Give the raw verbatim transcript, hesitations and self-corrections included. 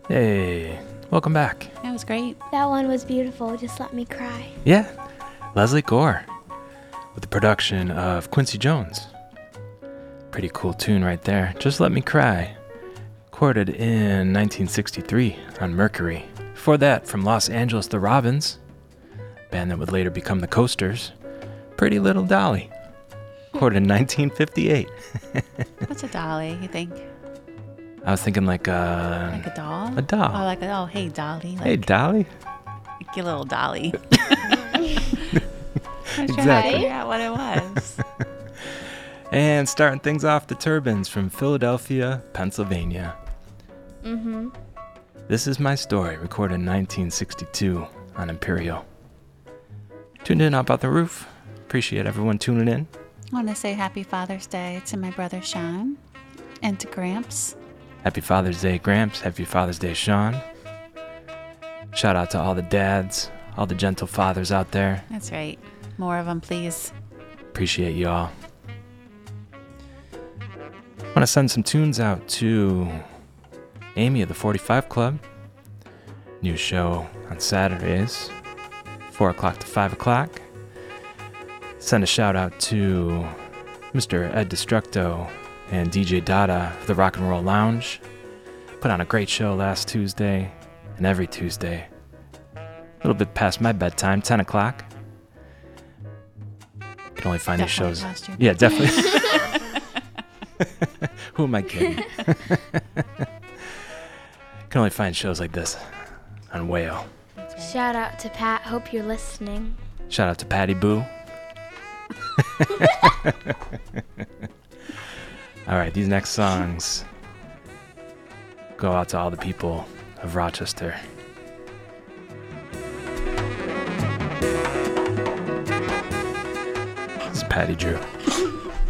Hey, welcome back. That was great. That one was beautiful. Just let me cry. Yeah, Leslie Gore with the production of Quincy Jones. Pretty cool tune right there. Just Let Me Cry. Recorded in nineteen sixty-three on Mercury. Before that, from Los Angeles, the Robins, band that would later become the Coasters. Pretty Little Dolly. Recorded in nineteen fifty-eight. What's a dolly, you think? I was thinking like a... Like a doll? A doll. Oh, like, a, oh, hey, dolly. Like, Hey, Dolly. like your little dolly. I was trying to Exactly. figure out what it was. And starting things off, the Turbans from Philadelphia, Pennsylvania. Mm-hmm. This Is My Story, recorded in nineteen sixty-two on Imperial. Tuned in up out the roof. Appreciate everyone tuning in. I want to say happy Father's Day to my brother Sean and to Gramps. Happy Father's Day, Gramps. Happy Father's Day, Sean. Shout out to all the dads, all the gentle fathers out there. That's right. More of them, please. Appreciate you all. I want to send some tunes out to Amy of the forty-five Club. New show on Saturdays, four o'clock to five o'clock. Send a shout out to Mister Ed Destructo and D J Dada of the Rock and Roll Lounge. Put on a great show last Tuesday and every Tuesday. A little bit past my bedtime, ten o'clock. You can only find Definitely these shows. past your Yeah, definitely. Who am I kidding? You can only find shows like this on Whale. Shout out to Pat. Hope you're listening. Shout out to Patty Boo. All right, these next songs go out to all the people of Rochester. It's Patty Drew.